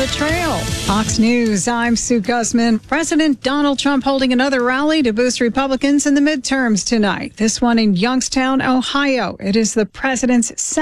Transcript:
trail. Fox News, I'm Sue Guzman. President Donald Trump holding another rally to boost Republicans in the midterms tonight. This one in Youngstown, Ohio. It is the president's